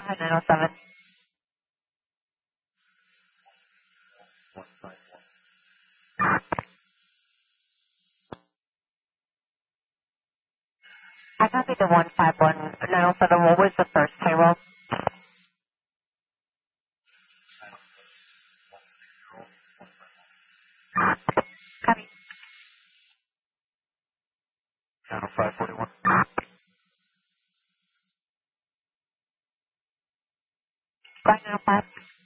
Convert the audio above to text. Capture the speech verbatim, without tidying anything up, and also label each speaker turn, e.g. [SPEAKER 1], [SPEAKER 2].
[SPEAKER 1] ahead, nine oh seven. I copy the one five one nine oh seven. What was the first payroll? Copy.
[SPEAKER 2] nine oh five forty-one.
[SPEAKER 1] Right, nine oh five.